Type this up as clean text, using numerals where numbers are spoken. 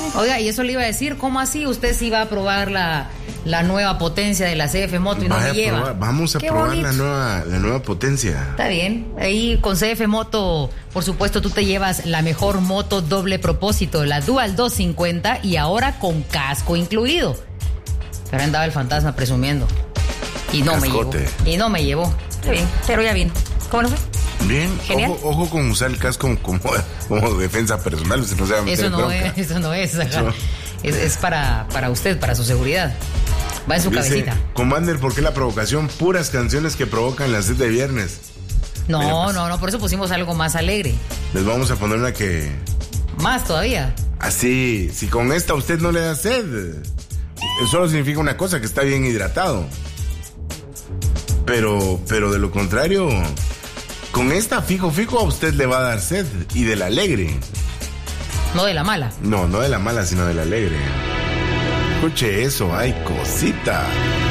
Oiga, y eso le iba a decir, ¿cómo así? Usted sí va a probar la nueva potencia de la CF Moto y no me lleva. Vamos a probar la nueva potencia. Está bien. Ahí con CF Moto, por supuesto, tú te llevas la mejor moto doble propósito, la Dual 250, y ahora con casco incluido. Pero andaba el fantasma presumiendo. Y no Cascote. me llevó. Y no me llevó. Está bien, pero ya vino. ¿Cómo no fue? Bien, genial. Ojo con usar el casco como defensa personal. Si no se va a meter Eso no bronca. es. Ajá. Es para usted, para su seguridad. Va en su cabecita. Commander, ¿por qué la provocación? Puras canciones que provocan la sed de viernes. No, por eso pusimos algo más alegre. Les vamos a poner una que... Más todavía. Así, si con esta usted no le da sed, solo significa una cosa, que está bien hidratado. Pero de lo contrario, con esta fijo a usted le va a dar sed, y de la alegre. No de la mala. No de la mala, sino de la alegre. Escuche eso, ay, cosita.